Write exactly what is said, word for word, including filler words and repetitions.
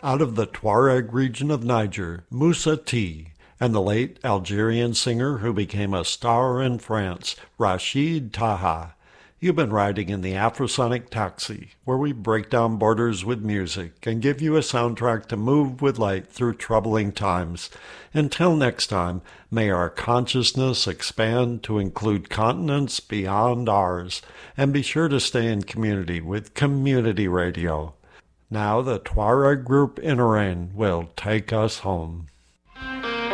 Out of the Tuareg region of Niger, Moussa T, and the late Algerian singer who became a star in France, Rachid Taha. You've been riding in the Afrosonic Taxi, where we break down borders with music and give you a soundtrack to move with light through troubling times. Until next time, may our consciousness expand to include continents beyond ours, and be sure to stay in community with Community Radio. Now the Tuareg group Inarain will take us home.